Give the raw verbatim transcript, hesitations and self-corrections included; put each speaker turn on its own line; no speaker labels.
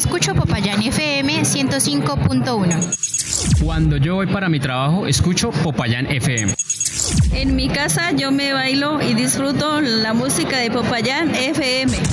escucho Popayán F M ciento cinco punto uno.
Cuando yo voy para mi trabajo, escucho Popayán F M.
En mi casa yo me bailo y disfruto la música de Popayán F M.